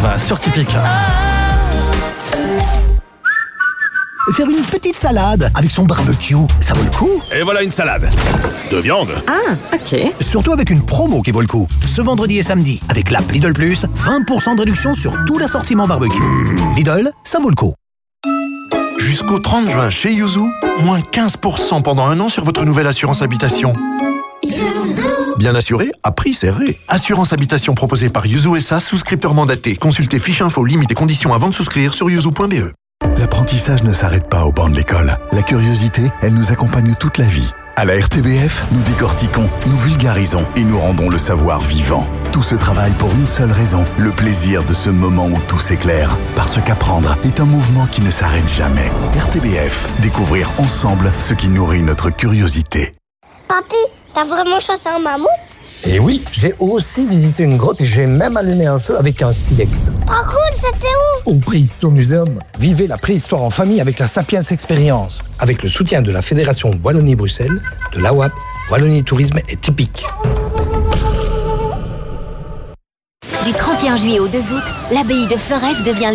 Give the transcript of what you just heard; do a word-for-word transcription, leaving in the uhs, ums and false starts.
va sur Typique. Faire une petite salade avec son barbecue, ça vaut le coup. Et voilà une salade de viande. Ah, ok. Surtout avec une promo qui vaut le coup. Ce vendredi et samedi, avec l'app Lidl Plus, vingt pour cent de réduction sur tout l'assortiment barbecue. Lidl, ça vaut le coup. Jusqu'au trente juin chez Yuzu, moins quinze pour cent pendant un an sur votre nouvelle assurance habitation. Bien assuré, à prix serré. Assurance habitation proposée par Yuzu S A, souscripteur mandaté. Consultez fiche info, limites et conditions avant de souscrire sur yuzu point b e. L'apprentissage ne s'arrête pas au banc de l'école. La curiosité, elle nous accompagne toute la vie. À la R T B F, nous décortiquons, nous vulgarisons et nous rendons le savoir vivant. Tout ce travail pour une seule raison, le plaisir de ce moment où tout s'éclaire. Parce qu'apprendre est un mouvement qui ne s'arrête jamais. R T B F, découvrir ensemble ce qui nourrit notre curiosité. Papy, t'as vraiment chassé un mammouth? Et oui, j'ai aussi visité une grotte et j'ai même allumé un feu avec un silex. Trop cool, c'était où? Au Préhistoire Museum. Vivez la préhistoire en famille avec la Sapiens Experience. Avec le soutien de la Fédération Wallonie-Bruxelles, de l'A W A P, Wallonie Tourisme et Typique. Du trente et un juillet au deux août, l'abbaye de Floreffe devient